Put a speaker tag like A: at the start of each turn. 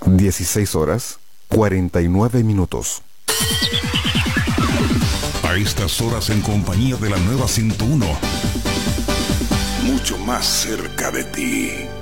A: 16 horas 49 minutos.
B: A estas horas en compañía de la nueva 101. Mucho más cerca de ti.